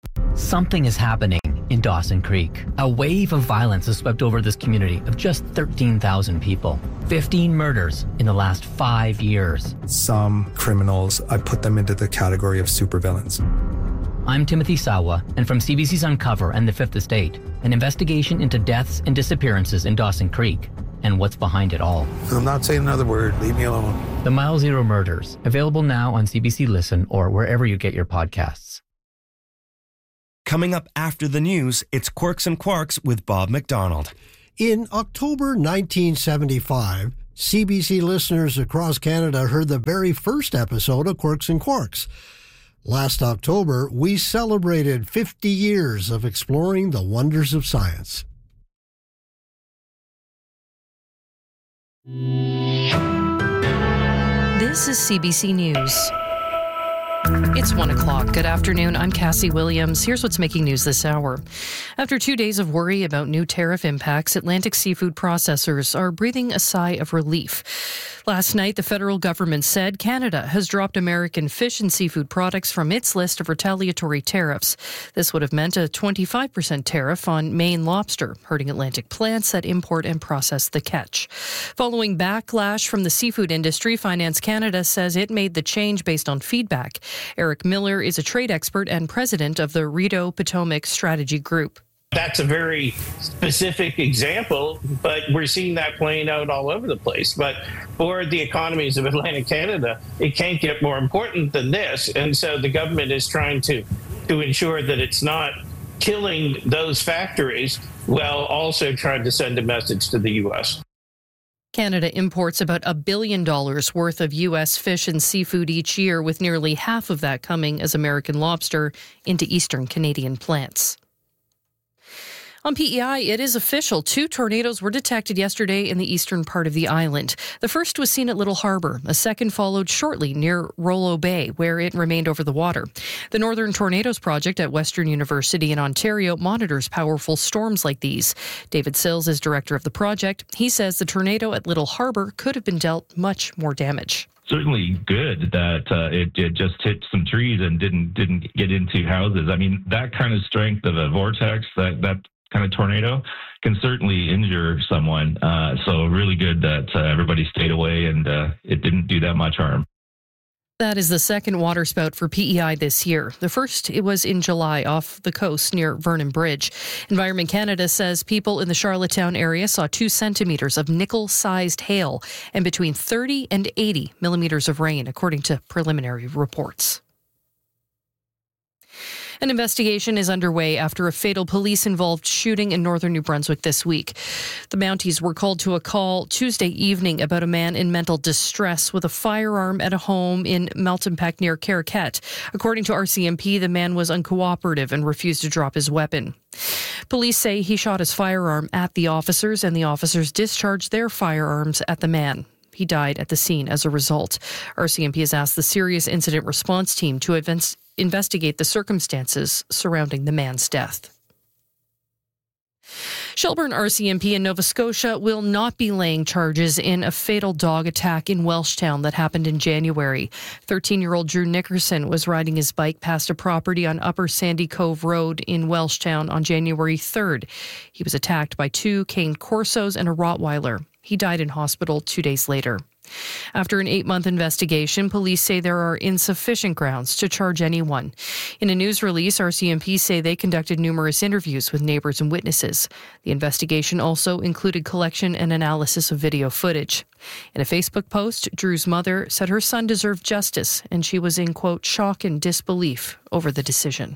Something is happening in Dawson Creek. A wave of violence has swept over this community of just 13,000 people. 15 murders in the last 5 years. Some criminals, I put them into the category of supervillains. I'm Timothy Sawa, and from CBC's Uncover and The Fifth Estate, an investigation into deaths and disappearances in Dawson Creek and what's behind it all. I'm not saying another word. Leave me alone. The Mile Zero Murders, available now on CBC Listen or wherever you get your podcasts. Coming up after the news, it's Quirks and Quarks with Bob McDonald. In October 1975, CBC listeners across Canada heard the very first episode of Quirks and Quarks. Last October, we celebrated 50 years of exploring the wonders of science. This is CBC News. It's 1 o'clock. Good afternoon. I'm Cassie Williams. Here's what's making news this hour. After 2 days of worry about new tariff impacts, Atlantic seafood processors are breathing a sigh of relief. Last night, the federal government said Canada has dropped American fish and seafood products from its list of retaliatory tariffs. This would have meant a 25% tariff on Maine lobster, hurting Atlantic plants that import and process the catch. Following backlash from the seafood industry, Finance Canada says it made the change based on feedback. Eric Miller is a trade expert and president of the Rideau Potomac Strategy Group. That's a very specific example, but we're seeing that playing out all over the place. But for the economies of Atlantic Canada, it can't get more important than this. And so the government is trying to ensure that it's not killing those factories while also trying to send a message to the U.S. Canada imports about $1 billion worth of U.S. fish and seafood each year, with nearly half of that coming as American lobster into eastern Canadian plants. On PEI, it is official. 2 tornadoes were detected yesterday in the eastern part of the island. The first was seen at Little Harbour. A second followed shortly near Rollo Bay, where it remained over the water. The Northern Tornadoes Project at Western University in Ontario monitors powerful storms like these. David Sills is director of the project. He says the tornado at Little Harbour could have been dealt much more damage. Certainly good that it just hit some trees and didn't get into houses. I mean, that kind of strength of a vortex, that kind of tornado can certainly injure someone. So really good that everybody stayed away and it didn't do that much harm. That is the second waterspout for PEI this year. The first, it was in July off the coast near Vernon Bridge. Environment Canada says people in the Charlottetown area saw 2 centimeters of nickel-sized hail and between 30 and 80 millimeters of rain, according to preliminary reports. An investigation is underway after a fatal police-involved shooting in northern New Brunswick this week. The Mounties were called to a call Tuesday evening about a man in mental distress with a firearm at a home in Meltonpack near Caraquet. According to RCMP, the man was uncooperative and refused to drop his weapon. Police say he shot his firearm at the officers, and the officers discharged their firearms at the man. He died at the scene as a result. RCMP has asked the Serious Incident Response Team to investigate the circumstances surrounding the man's death. Shelburne RCMP in Nova Scotia will not be laying charges in a fatal dog attack in Welshtown that happened in January. 13-year-old Drew Nickerson was riding his bike past a property on Upper Sandy Cove Road in Welshtown on January 3rd. He was attacked by 2 caned Corsos and a Rottweiler. He died in hospital 2 days later. After an 8-month investigation, police say there are insufficient grounds to charge anyone. In a news release, RCMP say they conducted numerous interviews with neighbors and witnesses. The investigation also included collection and analysis of video footage. In a Facebook post, Drew's mother said her son deserved justice, and she was in, quote, shock and disbelief over the decision.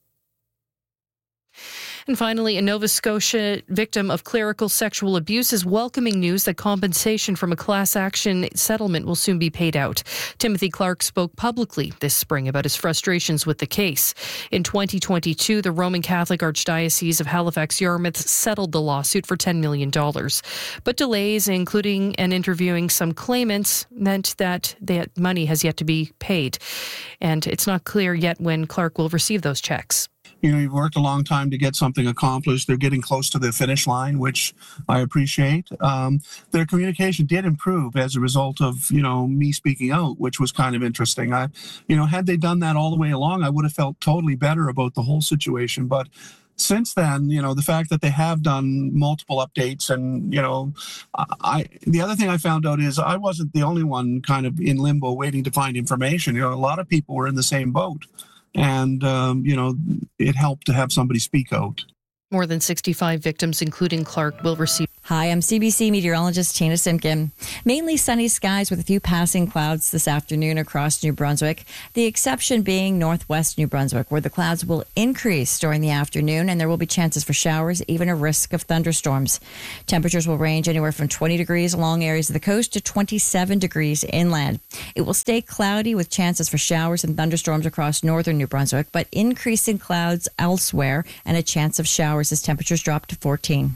And finally, a Nova Scotia victim of clerical sexual abuse is welcoming news that compensation from a class action settlement will soon be paid out. Timothy Clark spoke publicly this spring about his frustrations with the case. In 2022, the Roman Catholic Archdiocese of Halifax-Yarmouth settled the lawsuit for $10 million. But delays, including and interviewing some claimants, meant that that money has yet to be paid. And it's not clear yet when Clark will receive those checks. you've worked a long time to get something accomplished. They're getting close to the finish line, which I appreciate. Their communication did improve as a result of, me speaking out, which was kind of interesting. Had they done that all the way along, I would have felt totally better about the whole situation. But since then, the fact that they have done multiple updates, and, the other thing I found out is I wasn't the only one kind of in limbo waiting to find information. A lot of people were in the same boat. And, it helped to have somebody speak out. More than 65 victims, including Clark, will receive. Hi, I'm CBC meteorologist Tina Simkin. Mainly sunny skies with a few passing clouds this afternoon across New Brunswick. The exception being northwest New Brunswick, where the clouds will increase during the afternoon and there will be chances for showers, even a risk of thunderstorms. Temperatures will range anywhere from 20 degrees along areas of the coast to 27 degrees inland. It will stay cloudy with chances for showers and thunderstorms across northern New Brunswick, but increasing clouds elsewhere and a chance of showers as temperatures drop to 14.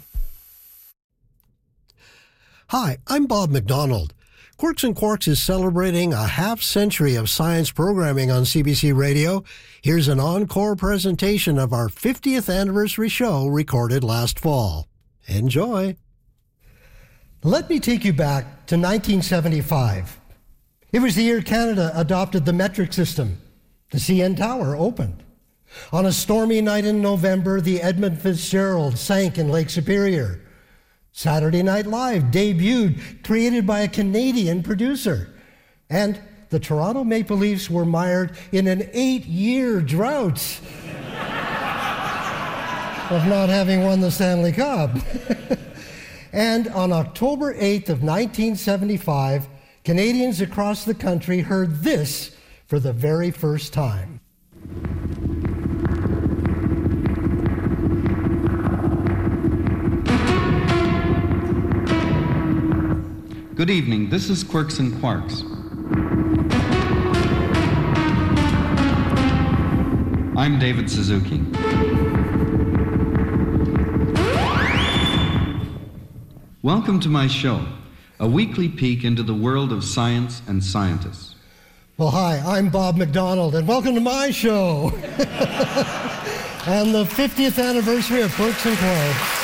Hi, I'm Bob McDonald. Quirks and Quarks is celebrating a half-century of science programming on CBC Radio. Here's an encore presentation of our 50th anniversary show recorded last fall. Enjoy. Let me take you back to 1975. It was the year Canada adopted the metric system. The CN Tower opened. On a stormy night in November, the Edmund Fitzgerald sank in Lake Superior. Saturday Night Live debuted, created by a Canadian producer. And the Toronto Maple Leafs were mired in an 8-year drought of not having won the Stanley Cup. And on October 8th of 1975, Canadians across the country heard this for the very first time. Good evening, this is Quirks and Quarks. I'm David Suzuki. Welcome to my show, a weekly peek into the world of science and scientists. Well, hi, I'm Bob McDonald, and welcome to my show. And the 50th anniversary of Quirks and Quarks.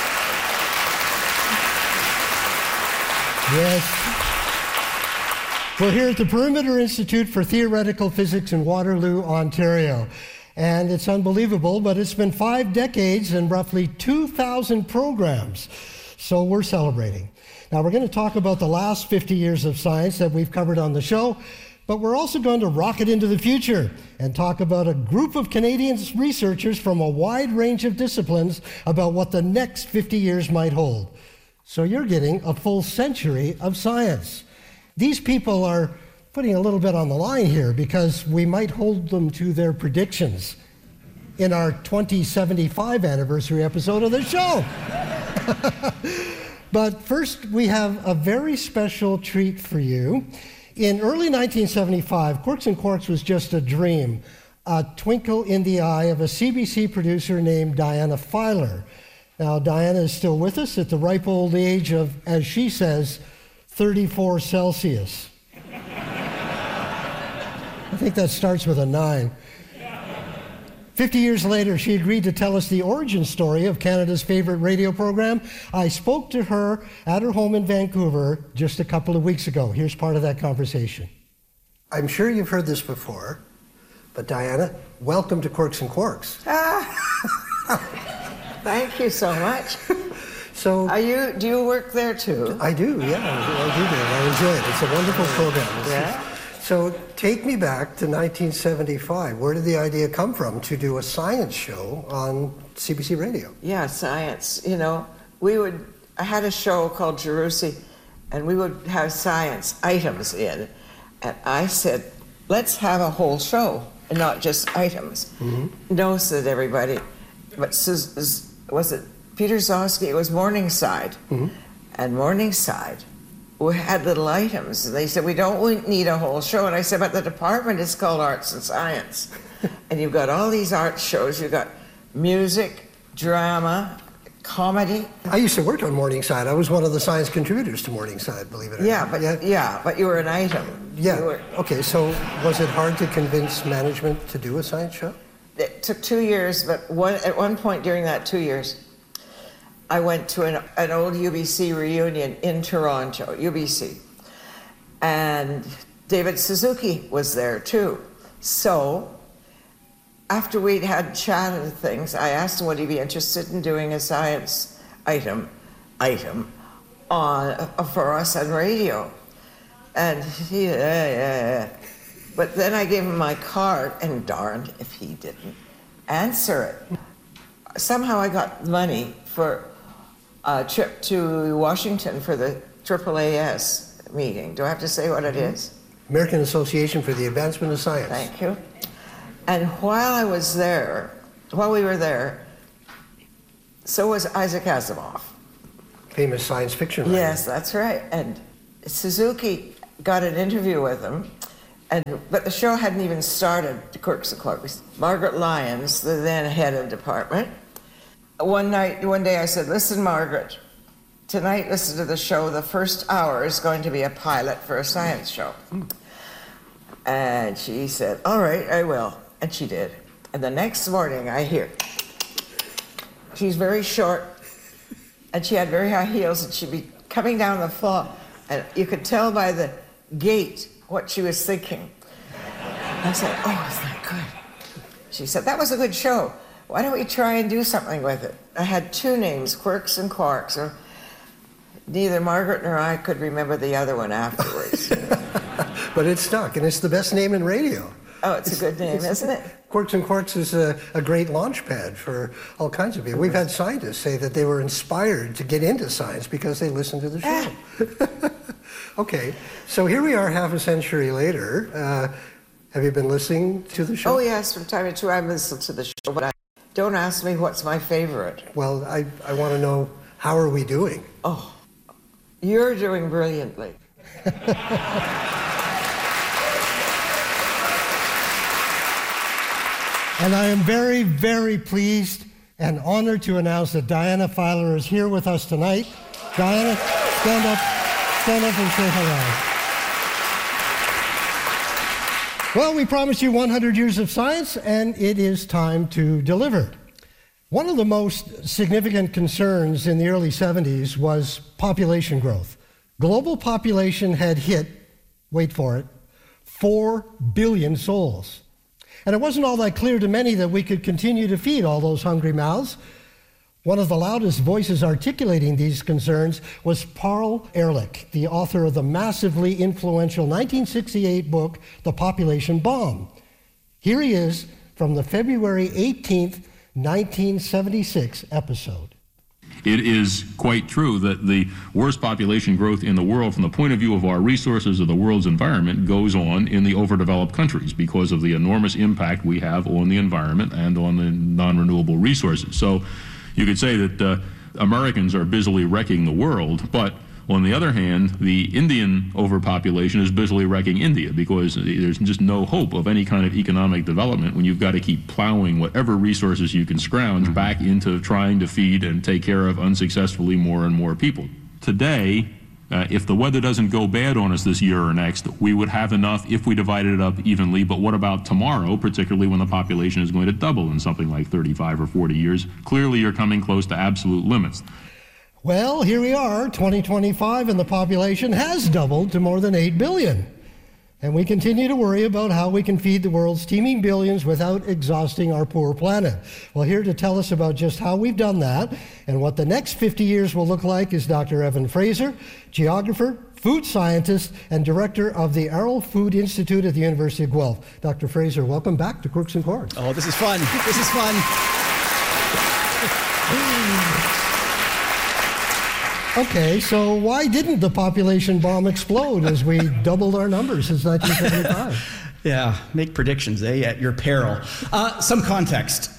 Yes. We're here at the Perimeter Institute for Theoretical Physics in Waterloo, Ontario. And it's unbelievable, but it's been 5 decades and roughly 2,000 programs. So we're celebrating. Now, we're going to talk about the last 50 years of science that we've covered on the show, but we're also going to rocket into the future and talk about a group of Canadian researchers from a wide range of disciplines about what the next 50 years might hold. So you're getting a full century of science. These people are putting a little bit on the line here because we might hold them to their predictions in our 2075 anniversary episode of the show. But first, we have a very special treat for you. In early 1975, Quirks and Quarks was just a dream, a twinkle in the eye of a CBC producer named Diana Filer. Now, Diana is still with us at the ripe old age of, as she says, 34 Celsius. I think that starts with a 9. 50 years later, she agreed to tell us the origin story of Canada's favorite radio program. I spoke to her at her home in Vancouver just a couple of weeks ago. Here's part of that conversation. I'm sure you've heard this before, but Diana, welcome to Quirks and Quarks. Thank you so much. So, do you work there too? I do, yeah. I do there. I enjoy it. It's a wonderful program. Yeah. So take me back to 1975. Where did the idea come from to do a science show on CBC Radio? Yeah, science. I had a show called Jerusi, and we would have science items in. And I said, let's have a whole show and not just items. Mm-hmm. No, said everybody. But was it Peter Zosky? It was Morningside. Mm-hmm. And Morningside, we had little items. And they said, we don't need a whole show. And I said, but the department is called Arts and Science. And you've got all these art shows. You've got music, drama, comedy. I used to work on Morningside. I was one of the science contributors to Morningside, believe it or not. But you were an item. Yeah. Okay, so was it hard to convince management to do a science show? it took 2 years, but at one point during that 2 years, I went to an old UBC reunion in Toronto, UBC. And David Suzuki was there too. So after we'd had chatted things, I asked him would he be interested in doing a science item for us on radio. And he, But then I gave him my card, and darned if he didn't answer it. Somehow I got money for a trip to Washington for the AAAS meeting. Do I have to say what it is? American Association for the Advancement of Science. Thank you. And while we were there, so was Isaac Asimov. Famous science fiction writer. Yes, that's right. And Suzuki got an interview with him, but the show hadn't even started, Quirks and Quarks. Margaret Lyons, the then head of department, one day I said, listen, Margaret, tonight listen to the show. The first hour is going to be a pilot for a science show. And she said, all right, I will. And she did. And the next morning I hear, she's very short, and she had very high heels, and she'd be coming down the floor, and you could tell by the gait what she was thinking. I said, oh, is that good? She said, that was a good show. Why don't we try and do something with it? I had two names, Quirks and Quarks, or neither Margaret nor I could remember the other one afterwards. But it stuck, and it's the best name in radio. Oh, it's a good name, isn't it? Quirks and Quarks is a great launch pad for all kinds of people. We've had scientists say that they were inspired to get into science because they listened to the show. Okay, so here we are half a century later. Have you been listening to the show? Oh, yes, from time to time I listen to the show, but don't ask me what's my favorite. Well, I want to know, how are we doing? Oh, you're doing brilliantly. And I am very, very pleased and honored to announce that Diana Filer is here with us tonight. Diana, stand up and say hello. Well, we promised you 100 years of science, and it is time to deliver. One of the most significant concerns in the early 70s was population growth. Global population had hit, wait for it, 4 billion souls. And it wasn't all that clear to many that we could continue to feed all those hungry mouths. One of the loudest voices articulating these concerns was Paul Ehrlich, the author of the massively influential 1968 book, The Population Bomb. Here he is from the February 18th, 1976 episode. It is quite true that the worst population growth in the world from the point of view of our resources of the world's environment goes on in the overdeveloped countries because of the enormous impact we have on the environment and on the non-renewable resources. So you could say that Americans are busily wrecking the world, but on the other hand, the Indian overpopulation is busily wrecking India because there's just no hope of any kind of economic development when you've got to keep plowing whatever resources you can scrounge back into trying to feed and take care of unsuccessfully more and more people. Today, if the weather doesn't go bad on us this year or next, we would have enough if we divided it up evenly. But what about tomorrow, particularly when the population is going to double in something like 35 or 40 years? Clearly, you're coming close to absolute limits. Well, here we are, 2025, and the population has doubled to more than 8 billion. And we continue to worry about how we can feed the world's teeming billions without exhausting our poor planet. Well, here to tell us about just how we've done that and what the next 50 years will look like is Dr. Evan Fraser, geographer, food scientist, and director of the Arrell Food Institute at the University of Guelph. Dr. Fraser, welcome back to Quirks and Quarks. Oh, this is fun. This is fun. Okay, so why didn't the population bomb explode as we doubled our numbers since 1975? Yeah, make predictions, at your peril. Some context.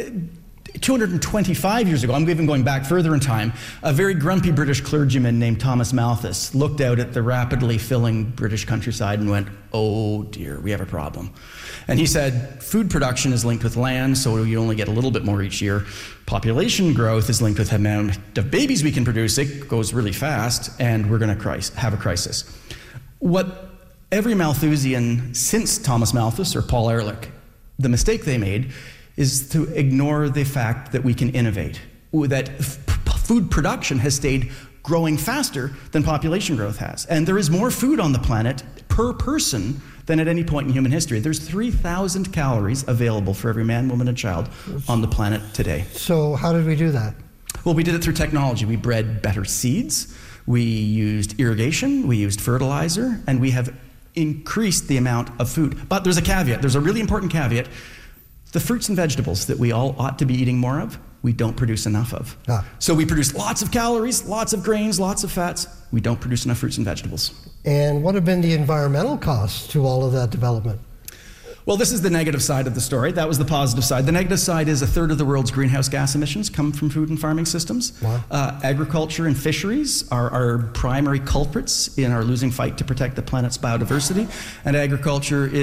225 years ago, I'm even going back further in time, a very grumpy British clergyman named Thomas Malthus looked out at the rapidly filling British countryside and went, oh dear, we have a problem. And he said, food production is linked with land, so you only get a little bit more each year. Population growth is linked with the amount of babies we can produce. It goes really fast, and we're going to have a crisis. What every Malthusian since Thomas Malthus or Paul Ehrlich, the mistake they made is to ignore the fact that we can innovate, that food production has stayed growing faster than population growth has. And there is more food on the planet per person than at any point in human history. There's 3,000 calories available for every man, woman, and child on the planet today. So how did we do that? Well, we did it through technology. We bred better seeds, we used irrigation, we used fertilizer, and we have increased the amount of food. But there's a caveat. There's a really important caveat. The fruits and vegetables that we all ought to be eating more of, we don't produce enough of. So we produce lots of calories, lots of grains, lots of fats. We don't produce enough fruits and vegetables. And what have been the environmental costs to all of that development? Well, this is the negative side of the story. That was the positive side. The negative side is a third of the world's greenhouse gas emissions come from food and farming systems. Wow. Agriculture and fisheries are our primary culprits in our losing fight to protect the planet's biodiversity. And agriculture